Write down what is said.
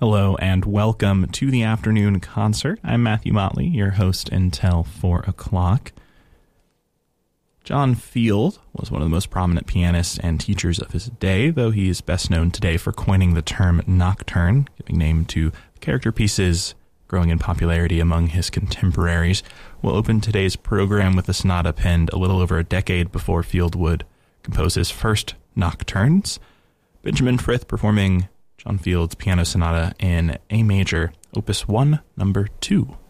Hello and welcome to the afternoon concert. I'm Matthew Motley, your host until 4 o'clock. John Field was one of the most prominent pianists and teachers of his day, though he is best known today for coining the term nocturne, giving name to character pieces growing in popularity among his contemporaries. We'll open today's program with a sonata penned a little over a decade before Field would compose his first nocturnes. Benjamin Frith performing John Field's Piano Sonata in A major, Opus 1, number 2.